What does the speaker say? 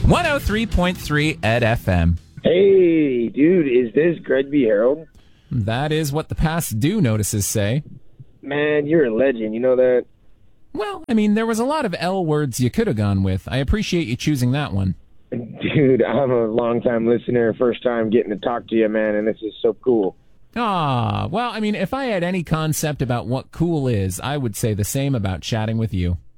103.3 Ed FM. Hey, dude, is this Gregby Harold? That is what the past due notices say. Man, you're a legend, you know that? Well, I mean, there was a lot of L words you could have gone with. I appreciate you choosing that one. Dude, I'm a long-time listener, first time getting to talk to you, man, and this is so cool. Well, I mean, if I had any concept about what cool is, I would say the same about chatting with you.